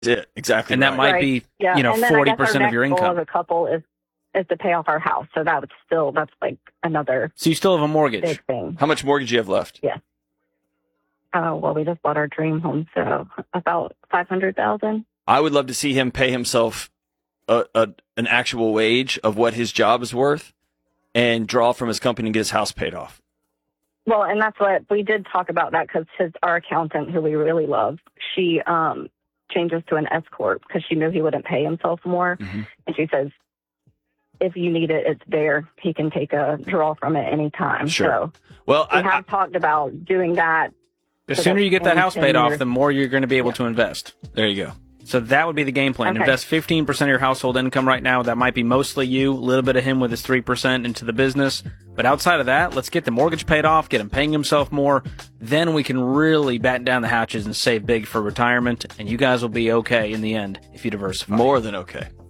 it. Exactly. And that might be, yeah. 40% of your income. As a couple is to pay off our house. So that's like another. So you still have a mortgage. Big thing. How much mortgage do you have left? Yeah. Well, we just bought our dream home, so about $500,000. I would love to see him pay himself an actual wage of what his job is worth and draw from his company and get his house paid off. Well, and that's what we did talk about that because our accountant, who we really love, she changes to an S corp because she knew he wouldn't pay himself more, and she says, if you need it, it's there. He can take a draw from it anytime. Sure. So well, we have talked about doing that. The sooner you get that house paid off, the more you're going to be able to invest. There you go. So that would be the game plan. Okay. Invest 15% of your household income right now. That might be mostly you, a little bit of him with his 3% into the business. But outside of that, let's get the mortgage paid off, get him paying himself more. Then we can really batten down the hatches and save big for retirement. And you guys will be okay in the end if you diversify. More than okay.